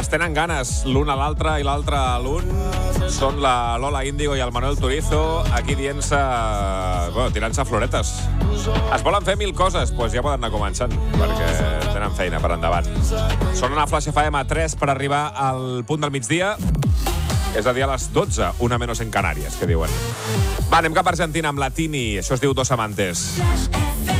Es tenen ganes l'un a l'altre i l'altre a l'un. Són la Lola Índigo i el Manuel Turizo aquí dient-se... Bueno, tirant-se floretes. Es volen fer 1000 coses, doncs ja poden anar començant, perquè tenen feina per endavant. Són una Flash FM 3 per arribar al punt del migdia, és a dir, a les 12, una menos en Canàries, que diuen. Va, anem cap a Argentina amb la Tini. Això es diu Dos Amantes.